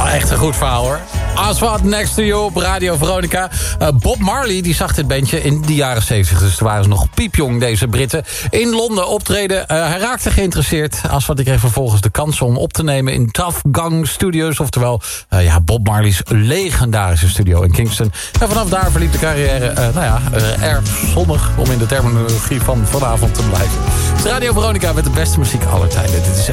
Echt een goed verhaal hoor. Asphalt Next to You op Radio Veronica. Bob Marley die zag dit bandje in de jaren 70. Dus toen waren ze nog piepjong, deze Britten. In Londen optreden. Hij raakte geïnteresseerd. Asphalt kreeg vervolgens de kans om op te nemen in Tough Gang Studios. Oftewel Bob Marley's legendarische studio in Kingston. En vanaf daar verliep de carrière erg zonnig. Om in de terminologie van vanavond te blijven. Het is Radio Veronica met de beste muziek aller tijden. Dit is